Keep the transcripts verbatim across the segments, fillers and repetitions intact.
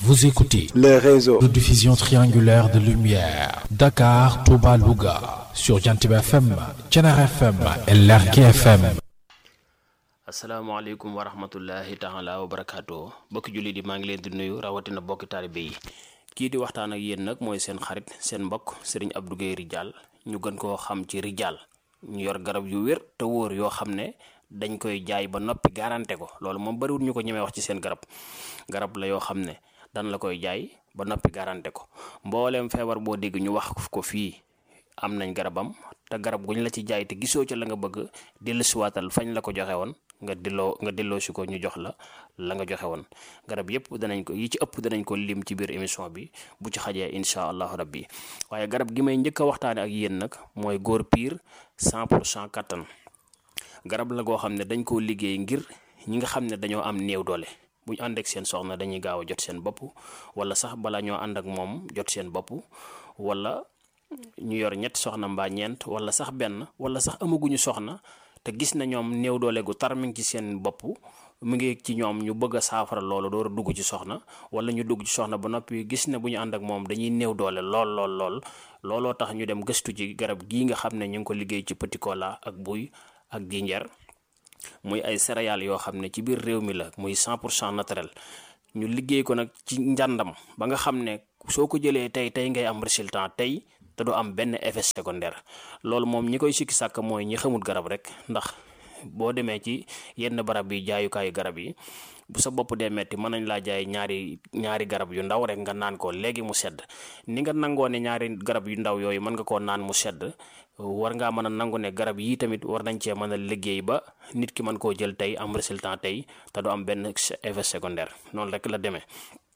Vous écoutez le réseau de diffusion triangulaire de lumière Dakar, Touba, Louga sur Jantib F M, Thiénaba F M et Lergui F M. asalaamaaleykum wa rahmatullahi taala wa barakaatu bokki jullit yi maa ngi leen di nuyu rawatina bokki taalibe yi kii di waxtaan ak yéen nag mooy seen xarit seen mbokk Serigne Abdou Guèye Ridial ñu gën koo xam ci Ridial ñu yor garab yu wér te wóor yoo xam ne dañ koy jaay ba noppi garanté ko loolu moom bariwul ñu ko ñemee wax ci seen garab garab la yoo xam ne dan la koy jaay ba noppi garanté ko mbooleem feebar boo dégg ñu wax ko fii am nañ garabam te garab guñ la ci jaay te gisoo ca la nga bëgg dellusiwaatal fañ la ko joxe woon nga delloo nga delloo si ko ñu jox la la nga joxe woon garab yëpp danañ ko yi ci ëpp danañ ko lim ci biir émission bi bu ci xajee incha allahu rabbi waaye garab gi may njëkk a waxtaane ak yéen nag mooy góor piir cent pour cent kattan garab la goo xam ne dañ koo liggéey ngir ñi nga xam ne dañoo am néew doole bu ñu ànd ak seen soxna dañuy gaaw a jot seen bopp wala sax bala ñoo ànd ak moom jot seen bopp wala ñu yor ñetti soxna mbaa ñeent wala sax benn wala sax amaguñu soxna te gis na ñoom néew doole gu tar mi ngi ci seen bopp mu ngi ci ñoom ñu bëgg a saafara loolu door a dugg ci soxna wala ñu dugg ci soxna ba noppi gis na bu ñu ànd ak moom dañuy néew doole lool lool lool looloo tax ñu dem gëstu ci garab gii nga xam ne ñu ngi ko liggéey ci petit cola ak buy ak jinjeer muy ay céréales yoo xam ne ci biir réew mi la muy cent pour cent naturel ñu liggéey ko nag ci njàndam ba nga xam ne soo ko jëlee tey tey ngay am résultat tey te du am benn effet secondaire loolu moom ñi koy sikki sàkk mooy ñi xamul garab rek ndax boo demee ci yenn barab yi jaayukaayu garab yi bu sa bopp dee metti mën nañ laa jaay ñaari ñaari garab yu ndaw rek nga naan ko léegi mu sedd ni nga nangoo ne ñaari garab yu ndaw yooyu mën nga koo naan mu sedd war ngaa mën a nangu ne garab yii tamit war nañ cee mën a liggéey ba nit ki mën koo jël tey am résultat tey te du am benn effet secondaire noonu rek la demee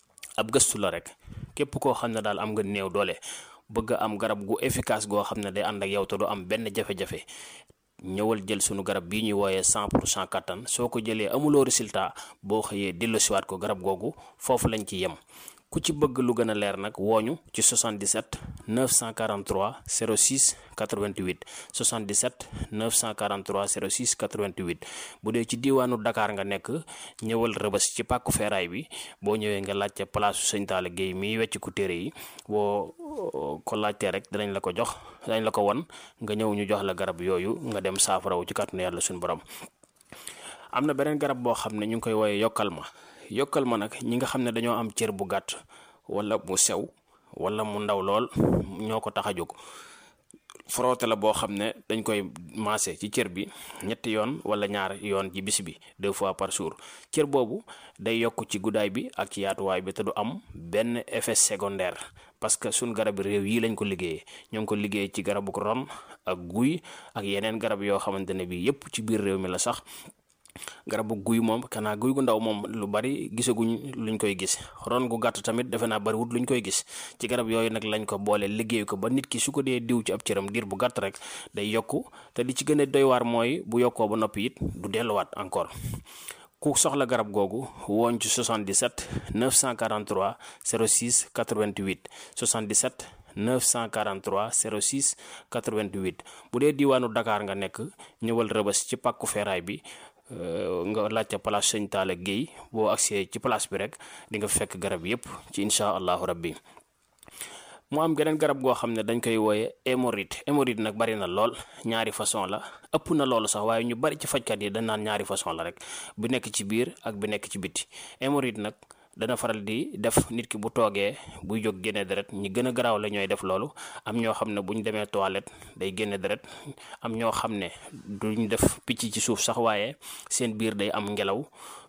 ab gëstu la rek képp koo xam ne daal am nga néew doole bëgg am garab gu efficace goo xam ne day ànd ak yow te du am benn jafe-jafe ñëwal jël sunu garab bii ñuy wooyee cent pour cent kattan soo ko jëlee amuloo résultat boo xëyee delloosiwaat ko garab googu foofu lañ ci yem ku ci bëgg lu gën a leer nag wooñu ci soixante-dix-sept neuf cent quarante-trois zéro six quatre-vingt-huit soixante-dix-sept neuf cent quarante-trois zéro six quatre-vingt-huit bu dee ci diiwaanu Dakar nga nekk ñëwal Rëbës ci pàkku feeraay bi boo ñëwee nga laajte place Sëñ Talla Guèye miy wecc ku téere yi boo ko laajtee rek danañ la ko jox danañ la ko won nga ñëw ñu jox la garab yooyu nga dem saafarawu ci kàttanu yàlla suñu borom. am na beneen garab boo xam ne ñu ngi koy wooyee yokkal ma yokkal ma nag ñi nga xam ne dañoo am cër bu gàtt wala mu sew wala mu ndaw lool ñoo ko tax a jóg frotté la boo xam ne dañ koy maase ci cër bi ñetti yoon wala ñaar yoon ci bis bi deux fois par jour cër boobu day yokk ci guddaay bi ak ci yaatuwaay bi te du am benn effet secondaire parce que suñ garab réew yi lañ ko liggéeyee ñoo ngi ko liggéey ci garabu ron ak guy ak yeneen garab yoo xamante ne bi yépp ci biir réew mi la sax garabu guy moom kanaa guy gu ndaw moom lu bari gisaguñ luñ koy gis ron gu gàtt tamit defe naa bari wut luñ koy gis ci garab yooyu nag lañ ko boole liggéey ko ba nit ki su ko dee diw ci ab cëram diir bu gàtt rek day yokku te li ci gën a doy waar mooy bu yokkoo ba noppi it du delluwaat encore ku soxla garab googu wooñ ci soixante-dix-sept neuf cent quarante-trois zéro six quatre-vingt-huit soixante-dix-sept neuf cent quarante-trois zéro six quatre-vingt-huit bu dee diiwaanu Dakar nga nekk ñëwal Rëbës ci pàkku feeraay bi nga laajte place Sëñ Talla Guèye boo agsee ci place bi rek di nga fekk garab yépp ci incha allahu rabbi mu am geneen garab goo xam ne dañ koy wooye hémorroïde hémorroïde nag bari na lool ñaari façon la ëpp na loolu sax waaye ñu bari ci fajkat yi dañ naan ñaari façon la rek bu nekk ci biir ak bu nekk ci biti hémorroïde nag dana faral di def nit ki bu toogee buy jóg génne deret ñi gën a garaaw la ñooy def loolu am ñoo xam ne bu ñu demee toilette day génne deret am ñoo xam ne duñ def picc ci suuf sax waaye seen biir day am ngelaw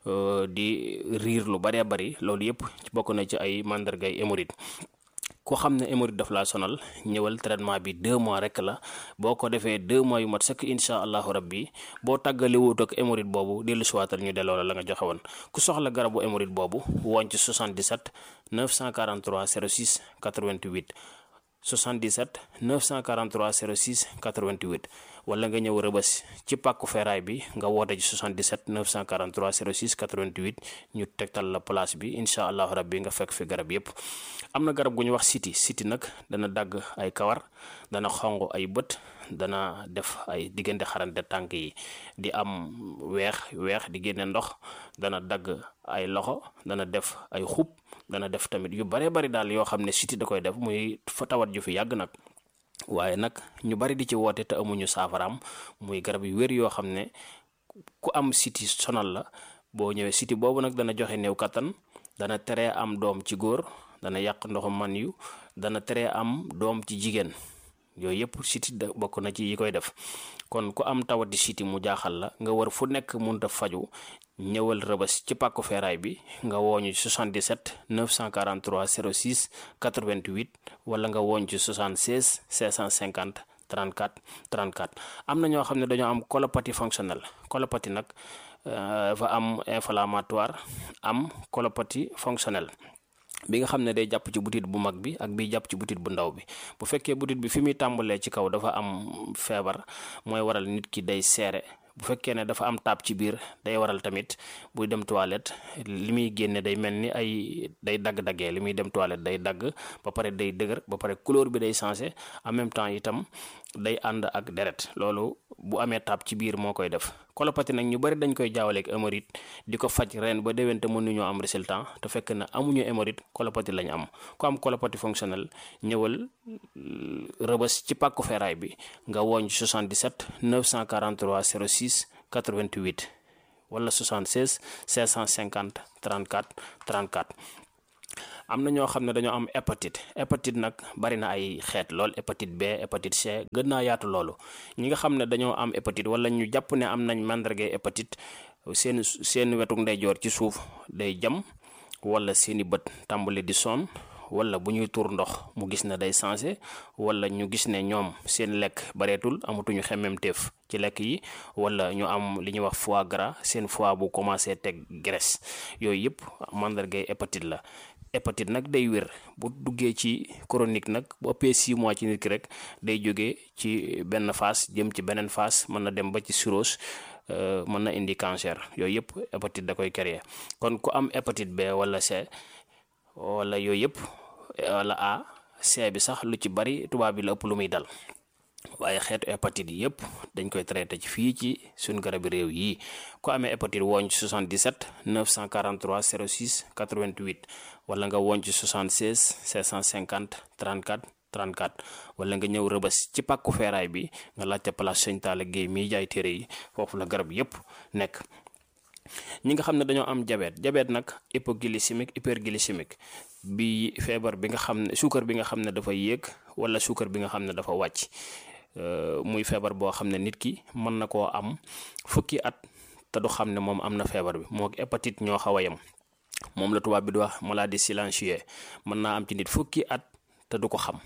di riir lu baree bari loolu yépp bokk na ci ay màndargay hémorroïde ku xam ne hémorroïde daf laa sonal ñëwal traitement bi deux mois rek la boo ko defee deux mois yu mat sëkk incha allahu rabbi boo tàggali wut ak hémorroïde boobu dellu siwaatal ñu delloo la la nga joxe woon ku soxla garabu hémorroïde boobu woon ci soixante-dix-sept neuf cent quarante-trois zéro six quatre-vingt-huit soixante-dix-sept neuf cent quarante-trois zéro six quatre-vingt-huit wala nga ñëw Rëbës ci pàkku feeraay bi nga woote ci soixante-dix-sept neuf cent quarante-trois zéro six quatre-vingt-huit ñu tegtal la place bi incha allahu rabbi nga fekk fi garab yépp. am na garab gu ñu wax siti siti nag dana dagg ay kawar, dana xonq ay bët, dana def ay diggante xarante tànk yi di am weex weex di génne ndox, dana dagg ay loxo, dana def ay xub, dana def tamit yu bare bari daal yoo xam ne siti da koy def muy fa tawat ju fi yàgg nag. waaye nag ñu bari di ci woote te amuñu saafaraam muy garab yu wér yoo xam ne ku am siti sonal la boo ñëwee siti boobu nag dana joxe néew kattan, dana teree am doom ci góor, dana yàq ndoxu man yu, dana teree am doom ci jigéen. yooyu yëpp siti da bokk na ci yi koy def. kon ku am tawati siti mu jaaxal la nga war fu nekk mënta faju ñëwal Rëbës ci pàkku feeraay bi nga wooñu ci soixante-dix-sept neuf cent quarante-trois zéro six quatre-vingt-huit wala nga wooñ ci soixante-seize cinq cent cinquante trente-quatre trente-quatre. am na ñoo xam ne dañoo am colopathie fonctionnelle. colopathie nag dafa am inflammatoire am colopathie fonctionnelle bi nga xam ne day jàpp ci butit bu mag bi ak bi jàpp ci butit bu ndaw bi. bu fekkee butit bi fi muy tàmbalee ci kaw dafa am feebar mooy waral nit ki day seere. bu fekkee ne dafa am taab ci biir day waral tamit buy dem toilette li muy génne day mel ni ay day dagg-daggee li muy dem toilette day dagg ba pare day dëgër ba pare couleur bi day changé en même temps itam day ànd ak deret. loolu bu amee taab ci biir moo koy def. colopathie nag ñu bari dañ koy jaawaleeg hémorroïde di ko faj ren ba déwén te mënuñoo am résultat te fekk na amuñu hémorroïde colopathie lañ am. ku am colopathie fonctionnelle ñëwal Rëbës ci pàkku feeraay bi nga wooñ soixante-dix-sept neuf cent quarante-trois zéro six quatre-vingt-huit wala soixante-seize cinq cent cinquante trente-quatre trente-quatre. am na ñoo xam ne dañoo am hépatite hépatite nag bari na ay xeet lool. hépatite B, hépatite C, gën naa yaatu loolu. ñi nga xam ne dañoo am hépatite wala ñu jàpp ne am nañ màndargay hépatite seen seen wetuk ndeyjoor ci suuf day jam wala seeni bët tàmbali di sonn wala bu ñuy tuur ndox mu gis ne day changé wala ñu gis ne ñoom seen lekk bareetul amatuñu xemmemteef ci lekk yi wala ñu am li ñuy wax foie gras seen foie bu commencé teg graisse. yooyu yëpp màndargay hépatite la. hépatite nag day wér bu duggee ci chronique nag bu ëppee six mois ci nit ki rek day jógee ci benn phase jëm ci beneen phase mën na dem ba ci cirrhose mën na indi cancer. yooyu yëpp hépatite da koy créer. kon ku am hépatite B wala C wala yooyu yëpp wala A C bi sax lu ci bari tubaab bi la ëpp lu muy dal. waaye xeetu hépatite yi yëpp dañ koy traité ci fii ci suñu garabi réew yi. ku amee hépatite wooñ ci soixante-dix-sept neuf cent quarante-trois zéro six quatre-vingt-huit wala nga wooñ ci soixante-seize cinq cent cinquante trente-quatre trente-quatre wala nga ñëw Rëbës ci pàkku feeraay bi nga laajte place Sëñ Talla Guèye miy jaay téere yi foofu la garab yëpp nekk. ñi nga xam ne dañoo am diabète diabète nag hypoglycémique hyperglycémique bi feebar bi nga xam ne suukar bi nga xam ne dafa yéeg wala suukar bi nga xam ne dafa wàcc. muy feebar boo xam ne nit ki mën na koo am fukki at te du xam ne moom am na feebar bi. moo hépatite ñoo xaw a yem moom la tubaab bi di wax maladie silencieuse. mën naa am ci nit fukki at te du ko xam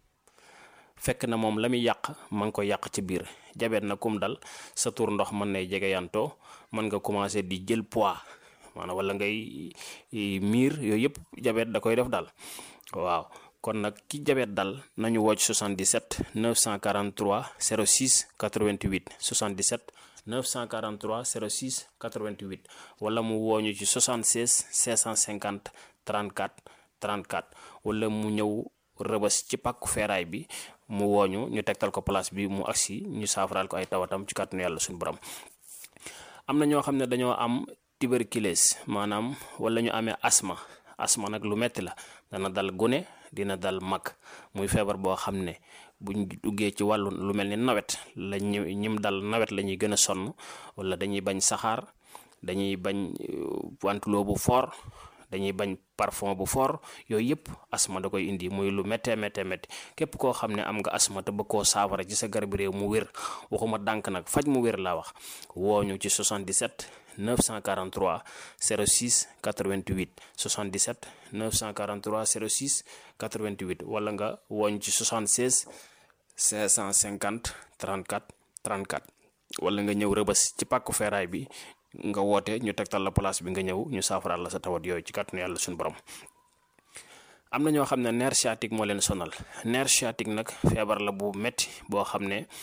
fekk na moom la muy yàq ma ngi ko yàq ci biir. jabet na kum dal sa tur ndox mën nay jege yantoo mën nga commencé di jël poids maanaam wala ngay miir yooyu yëpp jabet da koy def daal. waaw kon nag ki jabet dal nañu wocc soixante-dix-sept neuf cent quarante-trois zéro six quatre-vingt-huit soixante-dix-sept neuf cent quarante-trois zéro six quatre-vingt-huit wala mu wooñu ci soixante-seize cinq cent cinquante trente-quatre trente-quatre wala mu ñëw Rëbës ci pàkku feeraay bi mu wooñu ñu tegtal ko place bi mu agsi ñu saafaraal ko ay tawatam ci kàttanu yàlla suñu borom. am na ñoo xam ne dañoo am tuberculose maanaam wala ñu amee asma asma nag lu metti la dana dal gune dina dal mag muy feebar boo xam ne buñ duggee ci wàllu lu mel ni nawet la ñu ñim dal nawet la ñuy gën a sonn wala dañuy bañ saxaar dañuy bañ wantuloo bu fort dañuy bañ parfum bu fort yooyu yëpp asma da koy indi muy lu méttee méttee métti képp koo xam ne am nga asma te bëgg koo saafara ci sa garab réew mu wér waxuma dànk nag faj mu wér laa wax wooñu ci soixante-dix-sept neuf cent quarante-trois zéro six quatre-vingt-huit soixante-dix-sept neuf cent quarante-trois zéro six quatre-vingt-huit wala nga wooñ ci soixante-seize cinq cent cinquante trente-quatre trente-quatre wala nga ñëw Rëbës ci pàkku feeraay bi nga woote ñu tegtal la place bi nga ñëw ñu saafaraal la sa tawat yooyu ci kàttanu yàlla suñu borom. am na ñoo xam ne nerf sciatique moo leen sonal nerf sciatique nag feebar la bu metti boo xam ne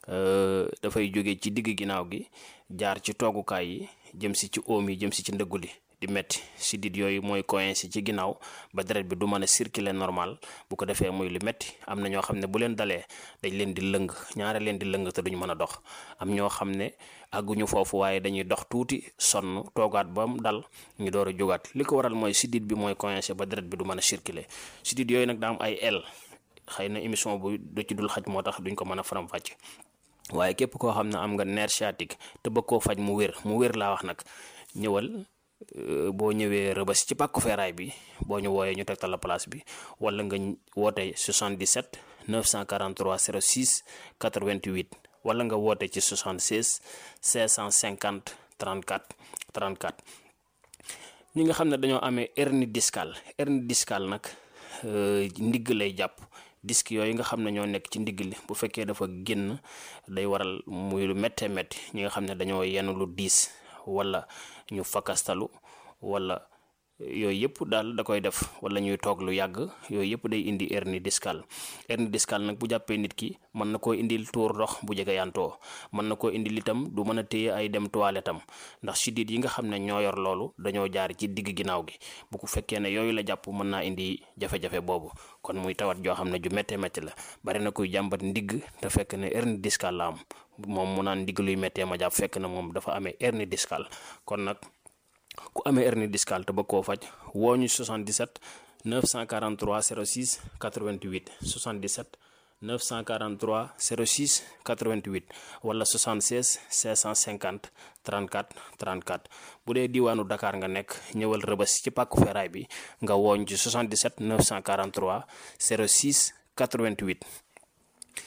dafay jóge ci digg ginnaaw gi jaar ci toogukaay yi jëm si ci oom yi jëm si ci ndëggu li di metti sidit yooyu mooy coincé ci ginnaaw ba deret bi du mën a circuler normal bu ko defee muy lu metti am na ñoo xam ne bu leen dalee dañ leen di lëng ñaare leen di lëng te duñ mën a dox am ñoo xam ne àgguñu foofu waaye dañuy dox tuuti sonn toogaat ba mu dal ñu door a jógaat li ko waral mooy sidit bi mooy coincé ba deret bi du mën a circuler sidit yooyu nag daa am ay el xëy na émission bu du ci dul xaj moo tax duñ ko mën a faram-fàcce waaye képp koo xam ne am nga nerf sciatique te bëgg koo faj mu wér mu wér laa wax nag ñëwal boo ñëwee Rëbës ci pàkku feeraay bi boo ñu wooyee ñu tegtal la place bi wala nga woote soixante-dix-sept neuf cent quarante-trois zéro six quatre-vingt-huit wala nga woote ci soixante-seize cinq cent cinquante trente-quatre trente-quatre ñi nga xam ne dañoo amee hernie discale hernie discale nag ndigg lay jàpp disque yooyu nga xam ne ñoo nekk ci ndigg li bu fekkee dafa génn day waral muy lu méttee métti ñi nga xam ne dañoo yenn lu diis wala ñu fakastalu wala yooyu yëpp daal da koy def wala ñuy toog lu yàgg yooyu yëpp day indi hernie discale hernie discale nag bu jàppee nit ki mën na koo indil tuur ndox bu jege yantoo mën na koo indil itam du mën a téye ay dem toilette am ndax sidit yi nga xam ne ñoo yor loolu dañoo jaar ci digg ginnaaw gi bu ko fekkee ne yooyu la jàpp mën naa indi jafe-jafe boobu kon muy tawat joo xam ne ju méttee métti la bari na kuy jàmbat ndigg te fekk ne hernie discale la am moom mu naan ndigg luy méttee ma jàpp fekk na moom dafa amee hernie discale kon nag ku amee hernie discale te bëgg koo faj woo ñu soixante-dix-sept neuf cent quarante-trois zéro six quatre-vingt-huit soixante-dix-sept neuf cent quarante-trois zéro six quatre-vingt-huit wala soixante-seize cinq cent cinquante trente-quatre trente-quatre bu dee diwaanu Dakar nga nekk ñëwal Rëbës ci pàkku feeraay bi nga wooñ ci soixante-dix-sept neuf cent quarante-trois zéro six quatre-vingt-huit